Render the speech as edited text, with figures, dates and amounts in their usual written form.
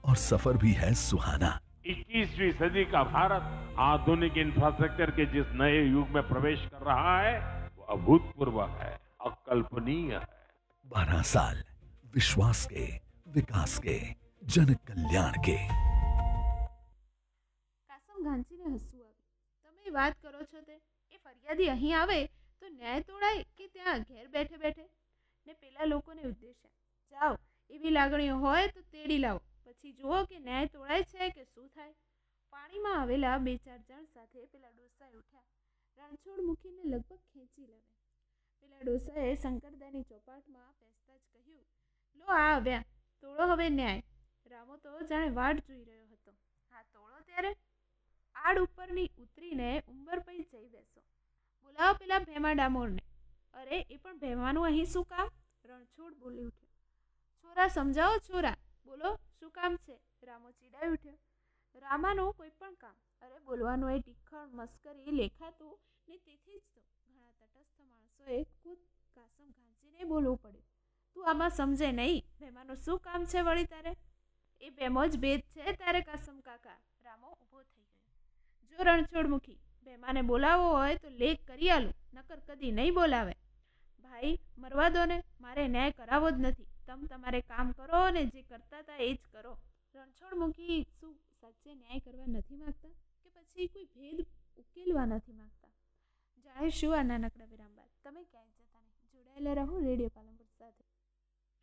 और सफर भी है सुहाना। 21वीं सदी का भारत आधुनिक इंफ्रास्ट्रक्चर के जिस नए युग में प्रवेश कर रहा है वो अभूतपूर्व है, अकल्पनीय है। 12 साल विश्वास के, विकास के, जन कल्याण के। કાસમ ઘાંચીને હસવું આવ્યું. તમે વાત કરો છો તે એ ફરિયાદી અહીં આવે તો ન્યાય તોડાય કે ત્યાં ઘેર બેઠે બેઠે ને પેલા લોકોને ઉદ્દેશ્ય જાઓ એવી લાગણીઓ હોય તો તેડી લાવો, પછી જુઓ કે ન્યાય તોડાય છે કે શું થાય. પાણીમાં આવેલા 2-4 જણ સાથે પેલા ડોસાએ ઉઠ્યા. રણછોડ મૂકીને લગભગ ખેંચી લેવે. પેલા ડોસાએ શંકરદાની ચોપાટમાં પેસતા જ કહ્યું, લો આ આવ્યા, તોડો હવે ન્યાય. રામો તો જાણે વાટ જોઈ રહ્યો હતો. હા તોડો ત્યારે આડ ઉપરની ઉતરીને ઉંબર પઈ જઈ બેસો. બોલાવો પેલા ભેમા ડામોરને. અરે એ પણ ભેમાનું અહીં શું કામ? રણછોડ બોલી ઉઠ્યો. છોરા સમજાવો છોરા, બોલો શું કામ છે? રામો ચીડાઈ ઉઠ્યો. રામાનું કોઈ પણ કામ. અરે બોલવાનું એ ટીખણ મસ્કરી લેખાતું ને તેથી જ તો ઘણા તટસ્થ માણસોએ ખુદ કાસમ ઘાંચીને બોલવું પડ્યું. તું આમાં સમજે નહીં, ભેમાનું શું કામ છે વળી તારે? એ ભેમો જ ભેદ છે તારે કાસમ કાકા. રામો ઊભો થઈ ગયો. જો રણછોડ મૂકી ભેમાને બોલાવવો હોય તો લેખ કરી આલું, નકર કદી નહીં બોલાવે. ભાઈ મરવા દો ને, મારે ન્યાય કરાવવો જ નથી. તમે તમારે કામ કરો ને જે કરતા હતા એ જ કરો. રણછોડ મૂકી શું સાચે ન્યાય કરવા નથી માગતા કે પછી કોઈ ભેદ ઉકેલવા નથી માગતા? જાણે શું આ નાનકડા વિરામ બાદ. તમે ક્યાંય જતા નહીં, જોડાયેલા રહો રેડિયો પાલનપુર સાથે.